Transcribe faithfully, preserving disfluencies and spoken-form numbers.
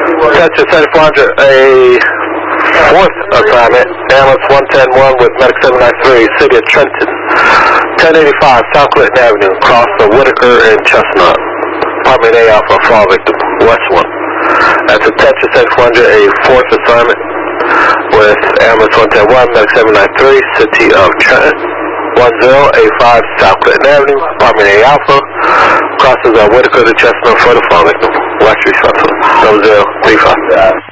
Attention seventy-four hundred, a fourth assignment, ambulance one ten one with medic seven nine three, City of Trenton, ten eighty-five South Clinton Avenue, across the Whitaker and Chestnut. Apartment A Alpha, fall victim, West one. That's attention seventy-four hundred, a fourth assignment with ambulance one ten one, medic seven nine three, City of Trenton, one zero eight five South Clinton Avenue, Apartment A Alpha, crosses uh, Whitaker to Chestnut for the fall victim. West responsible, double zero three five.